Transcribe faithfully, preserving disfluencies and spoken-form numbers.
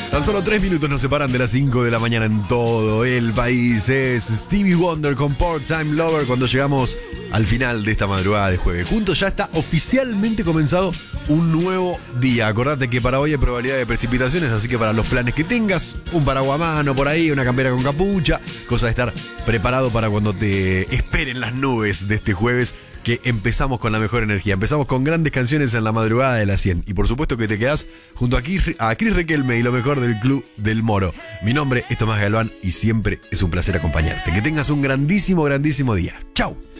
Tan solo tres minutos nos separan de las cinco de la mañana en todo el país. Es Stevie Wonder con Part-Time Lover cuando llegamos al final de esta madrugada de jueves. Juntos ya está oficialmente comenzado un nuevo día. Acordate que para hoy hay probabilidad de precipitaciones, así que para los planes que tengas, un paraguas a mano por ahí, una campera con capucha, cosa de estar preparado para cuando te esperen las nubes de este jueves, que empezamos con la mejor energía. Empezamos con grandes canciones en la madrugada de las cien. Y por supuesto que te quedás junto a Chris, a Chris Requelme y lo mejor del Club del Moro. Mi nombre es Tomás Galván y siempre es un placer acompañarte. Que tengas un grandísimo, grandísimo día. ¡Chau!